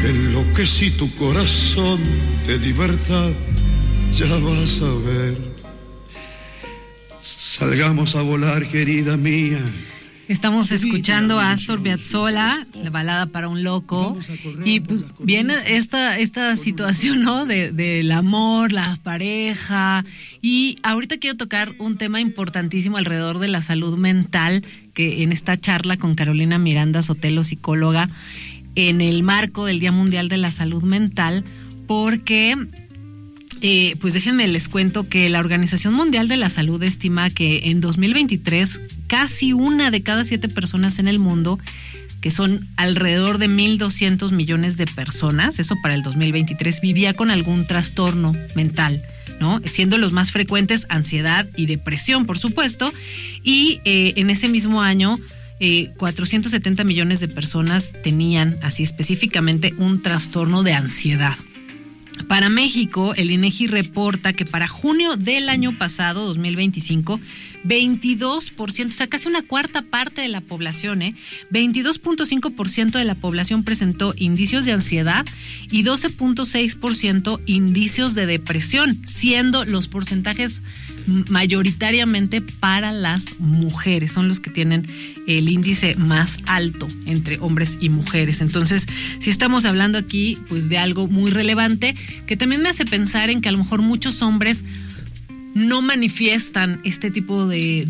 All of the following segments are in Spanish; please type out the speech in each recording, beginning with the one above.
enloquecí tu corazón de libertad, ya vas a ver. Salgamos a volar, querida mía. Estamos escuchando a Astor Piazzolla, la balada para un loco, y pues viene esta situación, ¿no? Del amor, la pareja, y ahorita quiero tocar un tema importantísimo alrededor de la salud mental, que en esta charla con Carolina Miranda Sotelo, psicóloga, en el marco del Día Mundial de la Salud Mental, porque pues déjenme les cuento que la Organización Mundial de la Salud estima que en 2023 casi 1 de cada 7 personas en el mundo, que son alrededor de 1.200 millones de personas, eso para el 2023, vivía con algún trastorno mental, ¿no? Siendo los más frecuentes ansiedad y depresión, por supuesto, y en ese mismo año 470 millones de personas tenían así específicamente un trastorno de ansiedad. Para México, el INEGI reporta que para junio del año pasado, 2025, 22%, o sea, casi una cuarta parte de la población, 22.5% de la población presentó indicios de ansiedad y 12.6% indicios de depresión, siendo los porcentajes mayoritariamente para las mujeres, son los que tienen el índice más alto entre hombres y mujeres. Entonces, si estamos hablando aquí pues de algo muy relevante, que también me hace pensar en que a lo mejor muchos hombres no manifiestan este tipo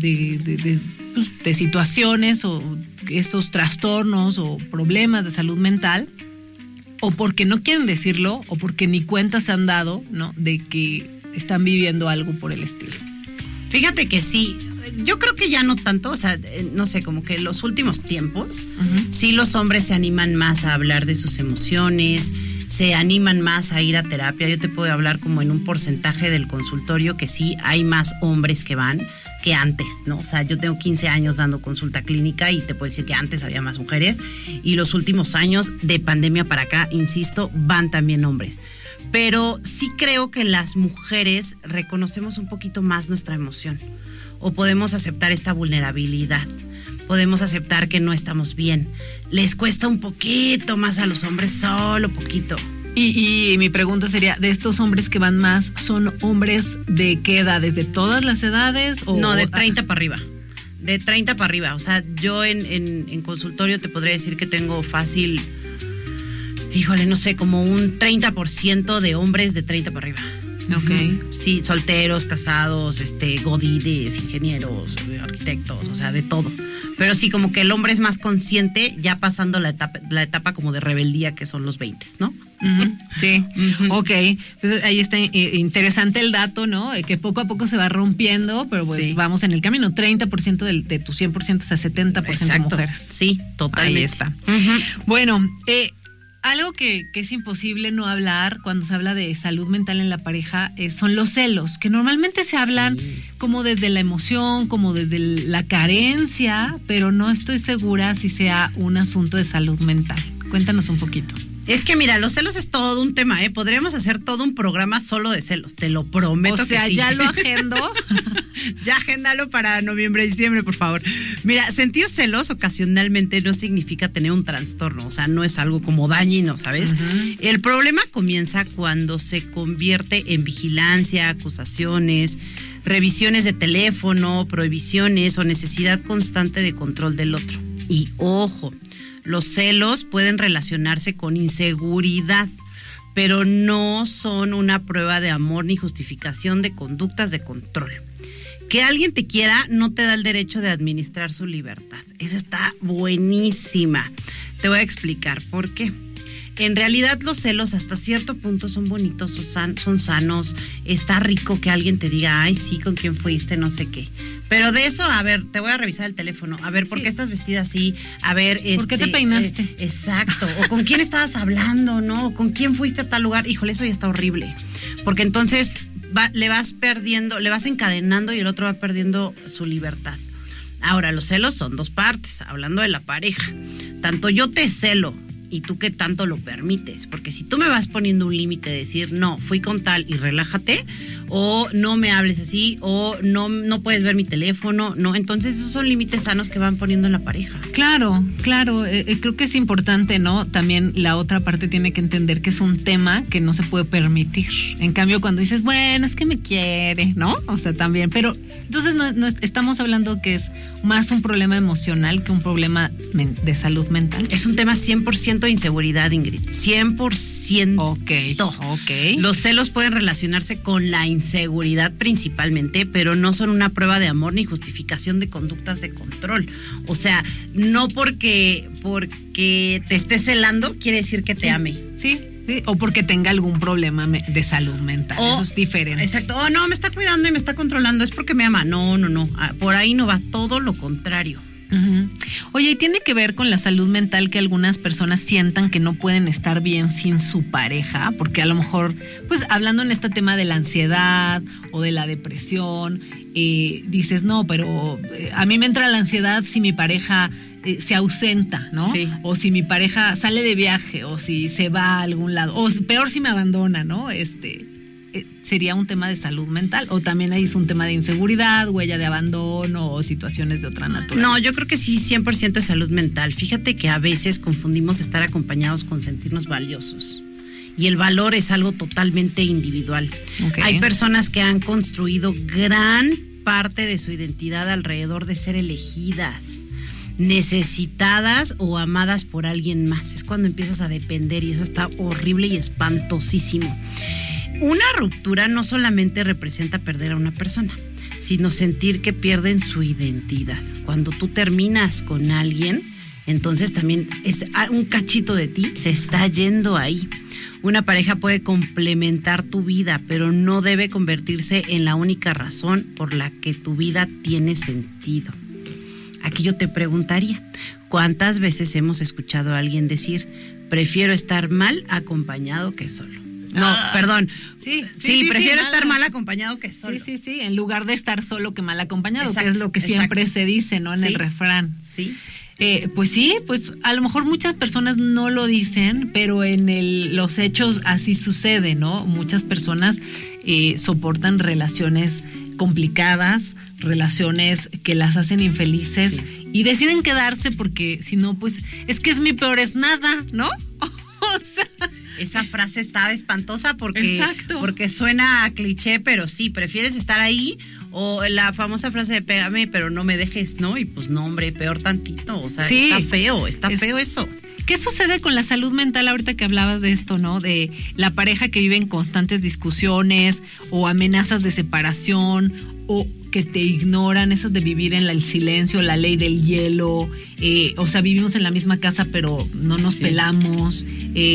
de situaciones o estos trastornos o problemas de salud mental, o porque no quieren decirlo, o porque ni cuenta se han dado, ¿no?, de que están viviendo algo por el estilo. Fíjate que sí, yo creo que ya no tanto, o sea, no sé, como que en los últimos tiempos, sí los hombres se animan más a hablar de sus emociones, se animan más a ir a terapia. Yo te puedo hablar como en un porcentaje del consultorio que sí hay más hombres que van que antes, ¿no? O sea, yo tengo 15 años dando consulta clínica y te puedo decir que antes había más mujeres, y los últimos años de pandemia para acá, insisto, van también hombres. Pero sí creo que las mujeres reconocemos un poquito más nuestra emoción, o podemos aceptar esta vulnerabilidad, podemos aceptar que no estamos bien. Les cuesta un poquito más a los hombres, solo poquito. Y mi pregunta sería, ¿de estos hombres que van más, son hombres de qué edades? ¿De todas las edades? O no, de 30 para arriba. De 30 para arriba. O sea, yo en consultorio te podría decir que tengo fácil, híjole, no sé, como un 30% de hombres de 30 para arriba. Okay. Sí, solteros, casados, godines, ingenieros, arquitectos, o sea, de todo. Pero sí, como que el hombre es más consciente, ya pasando la etapa como de rebeldía, que son los 20, ¿no? Uh-huh. Sí, ok. Pues ahí está interesante el dato, ¿no? Que poco a poco se va rompiendo, pero pues vamos en el camino. 30% de tu 100%, o sea, 70% Exacto. mujeres. Sí, totalmente. Ahí está. Uh-huh. Bueno, algo que es imposible no hablar cuando se habla de salud mental en la pareja son los celos, que normalmente se hablan como desde la emoción, como desde la carencia, pero no estoy segura si sea un asunto de salud mental. Cuéntanos un poquito. Es que mira, los celos es todo un tema, podríamos hacer todo un programa solo de celos, te lo prometo. O sea, que sí. ya lo agendo. Ya agéndalo para noviembre, diciembre, por favor. Mira, sentir celos ocasionalmente no significa tener un trastorno, o sea, no es algo como dañino, ¿sabes? Uh-huh. El problema comienza cuando se convierte en vigilancia, acusaciones, revisiones de teléfono, prohibiciones o necesidad constante de control del otro. Y ojo, los celos pueden relacionarse con inseguridad, pero no son una prueba de amor ni justificación de conductas de control. Que alguien te quiera no te da el derecho de administrar su libertad. Esa está buenísima. Te voy a explicar por qué. En realidad los celos hasta cierto punto son bonitos, son sanos. Está rico que alguien te diga, ay, sí, ¿con quién fuiste? No sé qué. Pero de eso, a ver, te voy a revisar el teléfono. A ver, ¿por qué estás vestida así? A ver, ¿por qué te peinaste? Exacto. O ¿con quién estabas hablando, no? ¿O con quién fuiste a tal lugar? Híjole, eso ya está horrible. Porque entonces le vas perdiendo, le vas encadenando y el otro va perdiendo su libertad. Ahora, los celos son dos partes, hablando de la pareja. Tanto yo te celo y tú qué tanto lo permites. Porque si tú me vas poniendo un límite de decir, no, fui con tal y relájate, o no me hables así, o no puedes ver mi teléfono, no, entonces esos son límites sanos que van poniendo en la pareja. Claro, creo que es importante, ¿no? También la otra parte tiene que entender que es un tema que no se puede permitir. En cambio, cuando dices, bueno, es que me quiere, ¿no? O sea, también, pero entonces no estamos hablando que es más un problema emocional que un problema de salud mental. Es un tema 100% de inseguridad, Ingrid, 100%. Ok. Los celos pueden relacionarse con la inseguridad principalmente, pero no son una prueba de amor ni justificación de conductas de control. O sea, no porque te estés celando quiere decir que te ame. Sí, o porque tenga algún problema de salud mental. Eso es diferente. Exacto. No, me está cuidando y me está controlando, es porque me ama. No. Por ahí no va, todo lo contrario. Uh-huh. Oye, ¿y tiene que ver con la salud mental que algunas personas sientan que no pueden estar bien sin su pareja? Porque a lo mejor, pues hablando en este tema de la ansiedad o de la depresión, dices, no, pero a mí me entra la ansiedad si mi pareja se ausenta, ¿no? Sí. O si mi pareja sale de viaje, o si se va a algún lado, o peor si me abandona, ¿no? Sería un tema de salud mental, o también ahí es un tema de inseguridad, huella de abandono o situaciones de otra naturaleza. No, yo creo que sí, 100% de salud mental. Fíjate que a veces confundimos estar acompañados con sentirnos valiosos. Y el valor es algo totalmente individual. Okay. Hay personas que han construido gran parte de su identidad alrededor de ser elegidas, necesitadas o amadas por alguien más. Es cuando empiezas a depender y eso está horrible y espantosísimo. Una ruptura no solamente representa perder a una persona, sino sentir que pierden su identidad. Cuando tú terminas con alguien, entonces también es un cachito de ti, se está yendo ahí. Una pareja puede complementar tu vida, pero no debe convertirse en la única razón por la que tu vida tiene sentido. Aquí yo te preguntaría, ¿cuántas veces hemos escuchado a alguien decir, prefiero estar mal acompañado que solo? No, perdón. Sí, prefiero estar mal acompañado que solo. Sí, en lugar de estar solo que mal acompañado, exacto, que es lo que siempre se dice, ¿no? En el refrán. Sí. Pues a lo mejor muchas personas no lo dicen, pero en los hechos así sucede, ¿no? Muchas personas soportan relaciones complicadas, relaciones que las hacen infelices, sí, y deciden quedarse porque si no, pues es que es mi peor es nada, ¿no? O sea, esa frase estaba espantosa porque suena a cliché, pero sí, prefieres estar ahí, o la famosa frase de pégame pero no me dejes, ¿no? Y pues no, hombre, peor tantito, o sea, sí, está feo eso. ¿Qué sucede con la salud mental ahorita que hablabas de esto, no? De la pareja que vive en constantes discusiones o amenazas de separación o que te ignoran, esas de vivir en el silencio, la ley del hielo, o sea, vivimos en la misma casa pero no nos pelamos,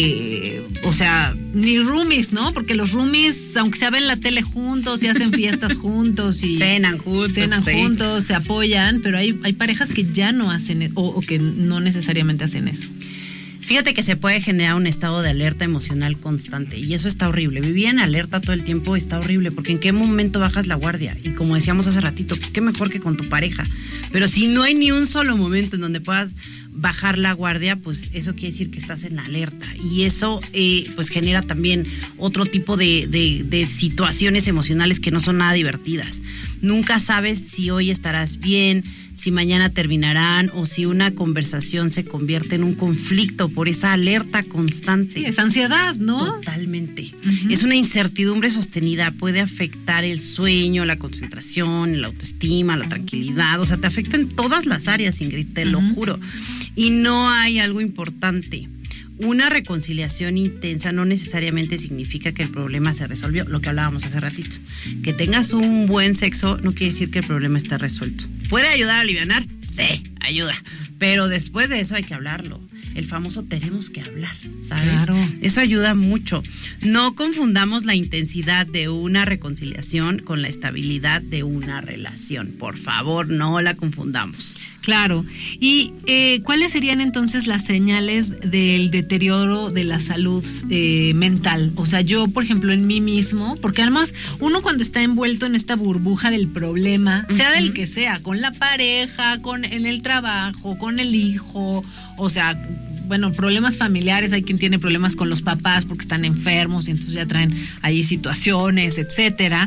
o sea, ni roomies, ¿no? Porque los roomies, aunque se ven la tele juntos y hacen fiestas juntos y cenan juntos, se apoyan, pero hay parejas que ya no hacen o que no necesariamente hacen eso. Fíjate que se puede generar un estado de alerta emocional constante y eso está horrible. Vivir en alerta todo el tiempo está horrible porque en qué momento bajas la guardia. Y como decíamos hace ratito, pues qué mejor que con tu pareja. Pero si no hay ni un solo momento en donde puedas bajar la guardia, pues eso quiere decir que estás en alerta. Y eso pues genera también otro tipo de situaciones emocionales que no son nada divertidas. Nunca sabes si hoy estarás bien, si mañana terminarán o si una conversación se convierte en un conflicto por esa alerta constante. Sí, es ansiedad, ¿no? Totalmente. Uh-huh. Es una incertidumbre sostenida, puede afectar el sueño, la concentración, la autoestima, la tranquilidad, o sea, te afecta en todas las áreas, Ingrid, te lo juro. Y no hay algo importante. Una reconciliación intensa no necesariamente significa que el problema se resolvió, lo que hablábamos hace ratito. Que tengas un buen sexo no quiere decir que el problema está resuelto. ¿Puede ayudar a alivianar? Sí, ayuda. Pero después de eso hay que hablarlo. El famoso tenemos que hablar, ¿sabes? Claro. Eso ayuda mucho. No confundamos la intensidad de una reconciliación con la estabilidad de una relación. Por favor, no la confundamos. Claro. ¿Y cuáles serían entonces las señales del deterioro de la salud mental? O sea, yo, por ejemplo, en mí mismo, porque además uno cuando está envuelto en esta burbuja del problema, sea del que sea, con la pareja, en el trabajo, con el hijo, o sea, bueno, problemas familiares, hay quien tiene problemas con los papás porque están enfermos y entonces ya traen ahí situaciones, etcétera.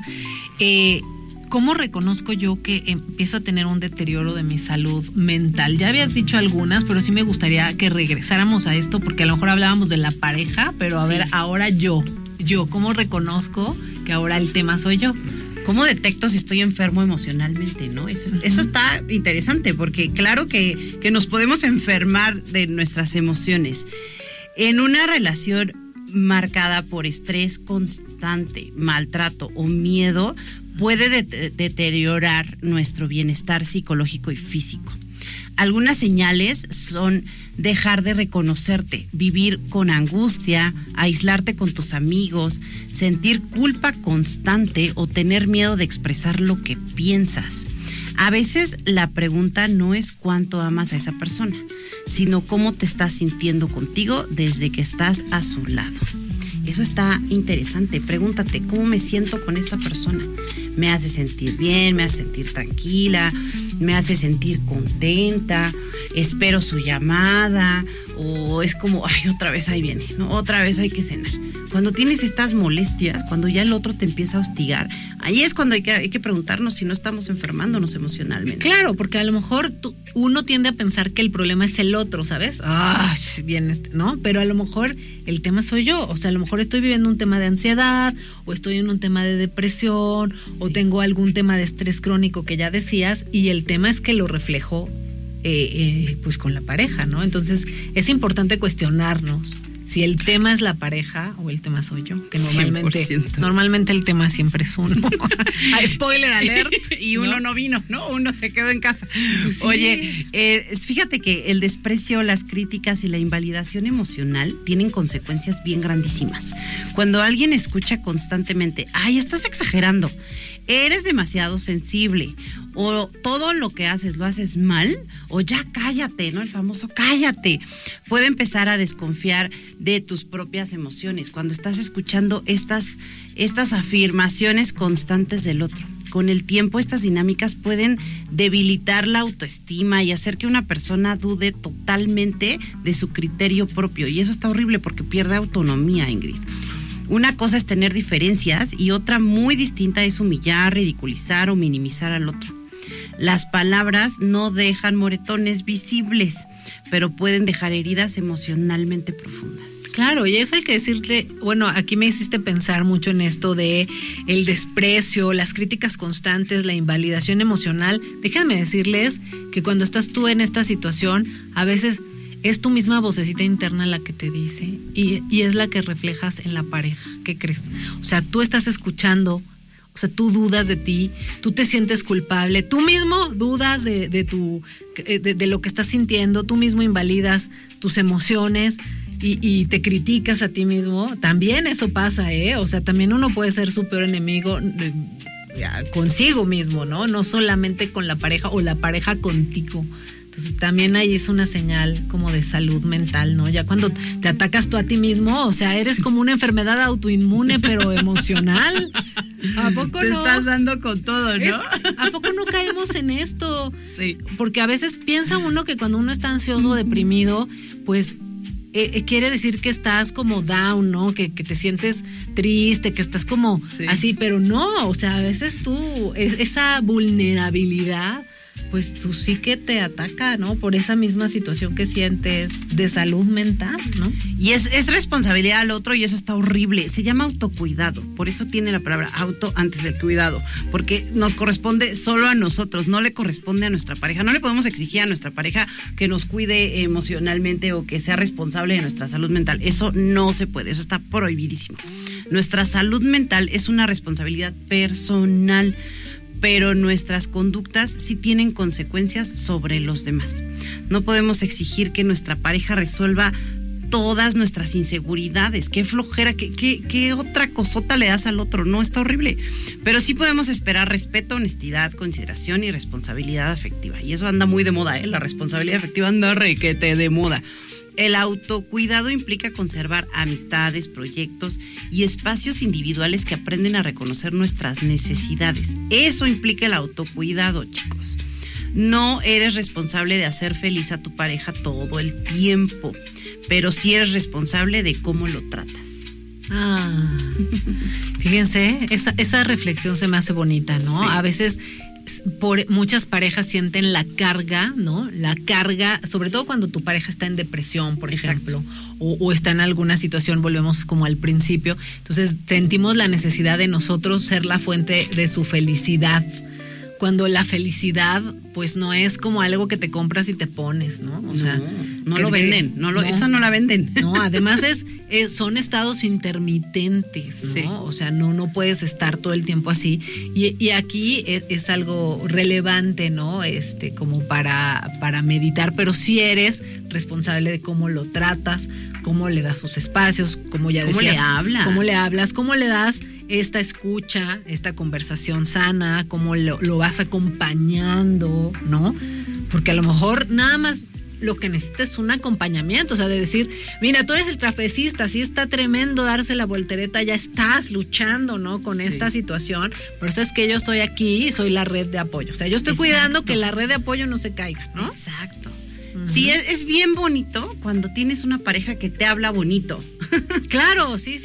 ¿Cómo reconozco yo que empiezo a tener un deterioro de mi salud mental? Ya habías dicho algunas, pero sí me gustaría que regresáramos a esto, porque a lo mejor hablábamos de la pareja, pero a ver, ahora yo, ¿cómo reconozco que ahora el tema soy yo? ¿Cómo detecto si estoy enfermo emocionalmente, no? Eso está interesante, porque claro que nos podemos enfermar de nuestras emociones. En una relación marcada por estrés constante, maltrato o miedo, puede deteriorar nuestro bienestar psicológico y físico. Algunas señales son dejar de reconocerte, vivir con angustia, aislarte con tus amigos, sentir culpa constante o tener miedo de expresar lo que piensas. A veces la pregunta no es cuánto amas a esa persona, sino cómo te estás sintiendo contigo desde que estás a su lado. Eso está interesante. Pregúntate, ¿cómo me siento con esta persona? ¿Me hace sentir bien? ¿Me hace sentir tranquila? ¿Me hace sentir contenta? ¿Espero su llamada? ¿O es como, ay, otra vez ahí viene, ¿no? Otra vez hay que cenar? Cuando tienes estas molestias, cuando ya el otro te empieza a hostigar, ahí es cuando hay que preguntarnos si no estamos enfermándonos emocionalmente. Claro, porque a lo mejor uno tiende a pensar que el problema es el otro, ¿sabes? Bien, ¿no? Pero a lo mejor el tema soy yo. O sea, a lo mejor estoy viviendo un tema de ansiedad, o estoy en un tema de depresión, o tengo algún tema de estrés crónico que ya decías, y el tema es que lo reflejo pues con la pareja, ¿no? Entonces es importante cuestionarnos si el tema es la pareja o el tema soy yo, que normalmente el tema siempre es uno. Spoiler alert. Y uno no vino, ¿no? Uno se quedó en casa. Sí. Oye, fíjate que el desprecio, las críticas y la invalidación emocional tienen consecuencias bien grandísimas. Cuando alguien escucha constantemente, ay, estás exagerando, eres demasiado sensible, o todo lo que haces lo haces mal, o ya cállate, ¿no? El famoso cállate. Puede empezar a desconfiar de tus propias emociones cuando estás escuchando estas afirmaciones constantes del otro. Con el tiempo, estas dinámicas pueden debilitar la autoestima y hacer que una persona dude totalmente de su criterio propio, y eso está horrible porque pierde autonomía, Ingrid. Una cosa es tener diferencias y otra muy distinta es humillar, ridiculizar o minimizar al otro. Las palabras no dejan moretones visibles, pero pueden dejar heridas emocionalmente profundas. Claro, y eso hay que decirle, bueno, aquí me hiciste pensar mucho en esto de el desprecio, las críticas constantes, la invalidación emocional. Déjenme decirles que cuando estás tú en esta situación, a veces es tu misma vocecita interna la que te dice y es la que reflejas en la pareja. ¿Qué crees? O sea, tú estás escuchando, o sea, tú dudas de ti, tú te sientes culpable, tú mismo dudas de lo que estás sintiendo, tú mismo invalidas tus emociones y te criticas a ti mismo. También eso pasa, ¿eh? O sea, también uno puede ser su peor enemigo consigo mismo, ¿no? No solamente con la pareja o la pareja contigo. Entonces también ahí es una señal como de salud mental, ¿no? Ya cuando te atacas tú a ti mismo, o sea, eres como una enfermedad autoinmune, pero emocional. ¿A poco te no? Te estás dando con todo, ¿no? ¿A poco no caemos en esto? Sí. Porque a veces piensa uno que cuando uno está ansioso o deprimido, pues quiere decir que estás como down, ¿no? Que te sientes triste, que estás como así, pero no, o sea, a veces esa vulnerabilidad, pues tú sí que te ataca, ¿no? Por esa misma situación que sientes de salud mental, ¿no? Y es responsabilidad al otro y eso está horrible. Se llama autocuidado, por eso tiene la palabra auto antes del cuidado, porque nos corresponde solo a nosotros, no le corresponde a nuestra pareja. No le podemos exigir a nuestra pareja que nos cuide emocionalmente o que sea responsable de nuestra salud mental. Eso no se puede, eso está prohibidísimo. Nuestra salud mental es una responsabilidad personal, pero nuestras conductas sí tienen consecuencias sobre los demás. No podemos exigir que nuestra pareja resuelva todas nuestras inseguridades. Qué flojera, qué otra cosota le das al otro. No, está horrible. Pero sí podemos esperar respeto, honestidad, consideración y responsabilidad afectiva. Y eso anda muy de moda, ¿eh? La responsabilidad afectiva anda requete de moda. El autocuidado implica conservar amistades, proyectos y espacios individuales que aprenden a reconocer nuestras necesidades. Eso implica el autocuidado, chicos. No eres responsable de hacer feliz a tu pareja todo el tiempo, pero sí eres responsable de cómo lo tratas. Fíjense, esa reflexión se me hace bonita, ¿no? Sí. A veces muchas parejas sienten la carga, ¿no? La carga, sobre todo cuando tu pareja está en depresión, por ejemplo, o está en alguna situación, volvemos como al principio. Entonces sentimos la necesidad de nosotros ser la fuente de su felicidad, cuando la felicidad pues no es como algo que te compras y te pones, ¿no? O sea, no lo venden, esa no la venden. No, además son estados intermitentes, ¿no? Sí. O sea, no puedes estar todo el tiempo así. Y aquí es algo relevante, ¿no? Como para meditar, pero sí eres responsable de cómo lo tratas, cómo le das sus espacios, como ya decías. ¿Cómo le hablas? Cómo le hablas, cómo le das esta escucha, esta conversación sana, cómo lo vas acompañando, ¿no? Porque a lo mejor nada más lo que necesitas es un acompañamiento, o sea, de decir, mira, tú eres el trapecista, sí está tremendo darse la voltereta, ya estás luchando, ¿no? Con esta situación, pero sabes que yo estoy aquí y soy la red de apoyo, o sea, yo estoy cuidando que la red de apoyo no se caiga, ¿no? Exacto. Sí, es bien bonito cuando tienes una pareja que te habla bonito. Claro, sí.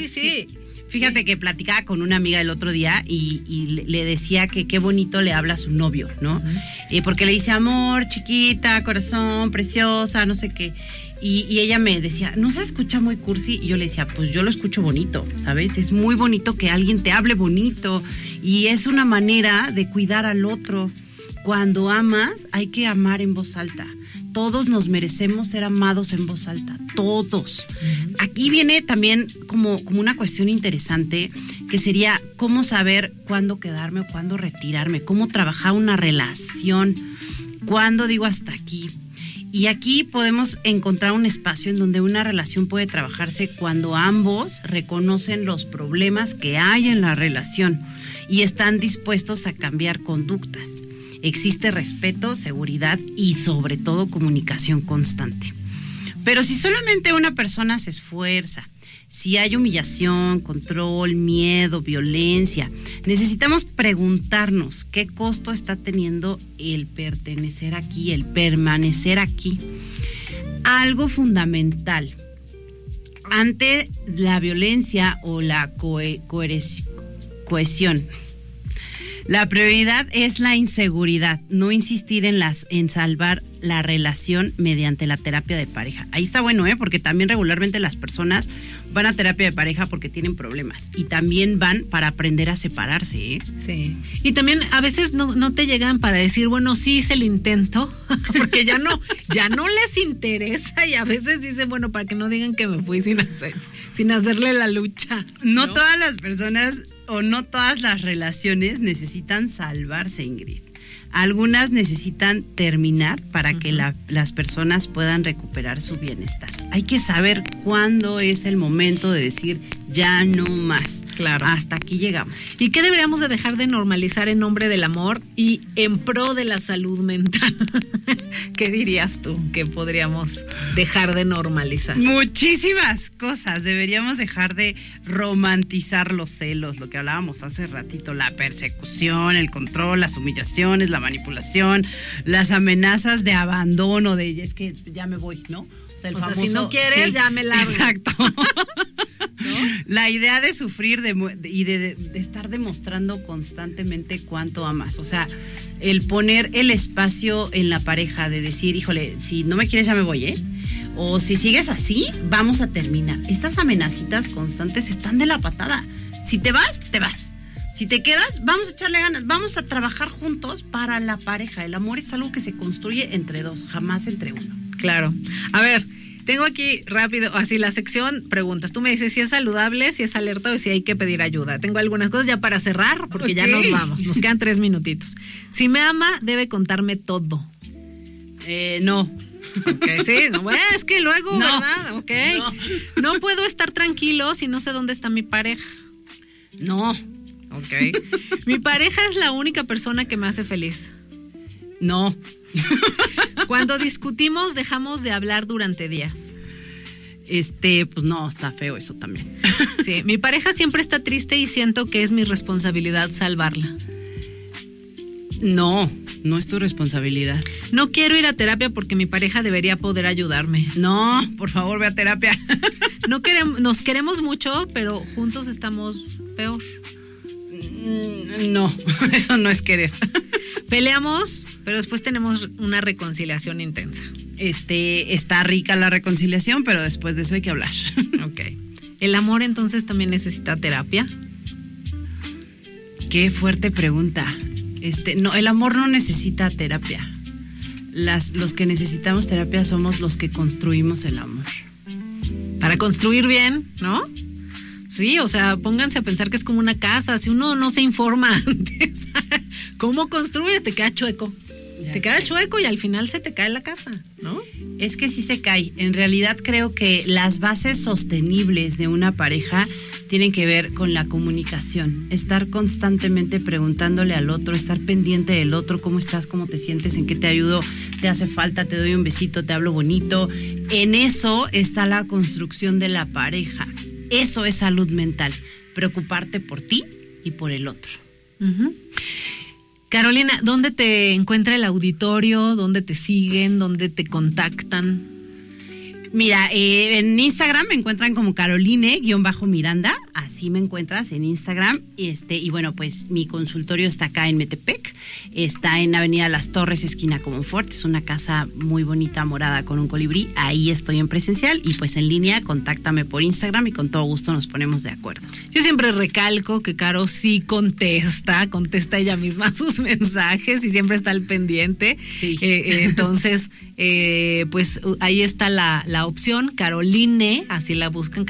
Fíjate que platicaba con una amiga el otro día y le decía que qué bonito le habla a su novio, ¿no? Porque le dice, amor, chiquita, corazón, preciosa, no sé qué. Y ella me decía, ¿no se escucha muy cursi? Y yo le decía, pues yo lo escucho bonito, ¿sabes? Es muy bonito que alguien te hable bonito y es una manera de cuidar al otro. Cuando amas, hay que amar en voz alta. Todos nos merecemos ser amados en voz alta, todos. Aquí viene también como una cuestión interesante, que sería cómo saber cuándo quedarme o cuándo retirarme, cómo trabajar una relación, cuándo digo hasta aquí. Y aquí podemos encontrar un espacio en donde una relación puede trabajarse cuando ambos reconocen los problemas que hay en la relación y están dispuestos a cambiar conductas. Existe respeto, seguridad y sobre todo comunicación constante. Pero si solamente una persona se esfuerza, si hay humillación, control, miedo, violencia, necesitamos preguntarnos qué costo está teniendo el pertenecer aquí, el permanecer aquí. Algo fundamental ante la violencia o la cohesión. La prioridad es la inseguridad, no insistir en salvar la relación mediante la terapia de pareja. Ahí está bueno, porque también regularmente las personas van a terapia de pareja porque tienen problemas y también van para aprender a separarse, Sí. Y también a veces no te llegan para decir, bueno, sí hice el intento, porque ya no les interesa y a veces dicen, bueno, para que no digan que me fui sin hacerle la lucha. No todas las personas o no todas las relaciones necesitan salvarse, Ingrid. Algunas necesitan terminar para que las personas puedan recuperar su bienestar. Hay que saber cuándo es el momento de decir ya no más. Claro. Hasta aquí llegamos. ¿Y qué deberíamos de dejar de normalizar en nombre del amor y en pro de la salud mental? ¿Qué dirías tú que podríamos dejar de normalizar? Muchísimas cosas. Deberíamos dejar de romantizar los celos, lo que hablábamos hace ratito, la persecución, el control, las humillaciones, la manipulación, las amenazas de abandono, de es que ya me voy, ¿no? O sea, famoso, si no quieres, ya me largo. Exacto. ¿No? La idea de sufrir y de estar demostrando constantemente cuánto amas. O sea, el poner el espacio en la pareja de decir, híjole, si no me quieres ya me voy, o si sigues así, vamos a terminar. Estas amenacitas constantes están de la patada. Si te vas, te vas. Si te quedas, vamos a echarle ganas, vamos a trabajar juntos para la pareja. El amor es algo que se construye entre dos, jamás entre uno. Claro. A ver, tengo aquí rápido, así la sección preguntas. Tú me dices si es saludable, si es alerta o si hay que pedir ayuda. Tengo algunas cosas ya para cerrar, porque ya nos vamos. Nos quedan 3 minutitos. Si me ama, debe contarme todo. No. Okay, sí, bueno, es que luego, no, ¿verdad? Okay. No puedo estar tranquilo si no sé dónde está mi pareja. No. Okay. Mi pareja es la única persona que me hace feliz. No. Cuando discutimos, dejamos de hablar durante días. Pues no, está feo eso también. Sí, mi pareja siempre está triste y siento que es mi responsabilidad salvarla. No es tu responsabilidad. No quiero ir a terapia porque mi pareja debería poder ayudarme. No, por favor, ve a terapia. Nos queremos mucho, pero juntos estamos peor. No, eso no es querer. Peleamos, pero después tenemos una reconciliación intensa. Está rica la reconciliación, pero después de eso hay que hablar. Ok. ¿El amor entonces también necesita terapia? Qué fuerte pregunta. No, el amor no necesita terapia. Los que necesitamos terapia somos los que construimos el amor. Para construir bien, ¿no? Sí, o sea, pónganse a pensar que es como una casa. Si uno no se informa antes, ¿cómo construyes? Te queda chueco. Te queda chueco y al final se te cae la casa, ¿no? Es que sí se cae. En realidad creo que las bases sostenibles de una pareja tienen que ver con la comunicación. Estar constantemente preguntándole al otro, estar pendiente del otro, cómo estás, cómo te sientes, en qué te ayudo, te hace falta, te doy un besito, te hablo bonito. En eso está la construcción de la pareja. Eso es salud mental. Preocuparte por ti y por el otro. Uh-huh. Carolina, ¿dónde te encuentra el auditorio? ¿Dónde te siguen? ¿Dónde te contactan? Mira, en Instagram me encuentran como Caroline_Miranda, así me encuentras en Instagram, y bueno, pues mi consultorio está acá en Metepec, está en Avenida Las Torres, esquina Comonfort, es una casa muy bonita, morada, con un colibrí, ahí estoy en presencial, y pues en línea, contáctame por Instagram y con todo gusto nos ponemos de acuerdo. Yo siempre recalco que Caro sí contesta ella misma sus mensajes y siempre está al pendiente. Sí. Entonces, pues ahí está la opción, Caroline, así la buscan,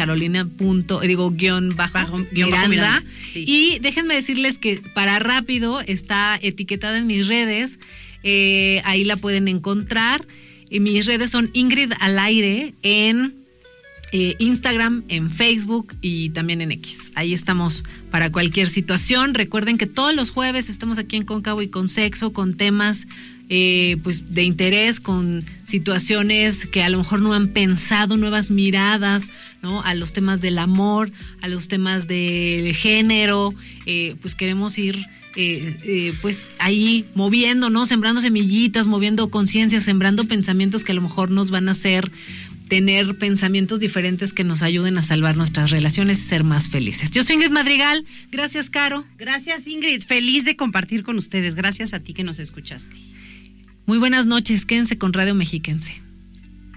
Miranda. Sí. Y déjenme decirles que para rápido está etiquetada en mis redes, ahí la pueden encontrar. Mis redes son Ingrid al aire en Instagram, en Facebook y también en X. Ahí estamos para cualquier situación. Recuerden que todos los jueves estamos aquí en Cóncavo y con Sexo, con temas pues de interés, con situaciones que a lo mejor no han pensado, nuevas miradas, ¿no? A los temas del amor, a los temas del género, pues queremos ir pues ahí moviendo, ¿no? Sembrando semillitas, moviendo conciencia, sembrando pensamientos que a lo mejor nos van a hacer tener pensamientos diferentes que nos ayuden a salvar nuestras relaciones y ser más felices. Yo soy Ingrid Madrigal. Gracias, Caro. Gracias, Ingrid. Feliz de compartir con ustedes. Gracias a ti que nos escuchaste. Muy buenas noches. Quédense con Radio Mexiquense.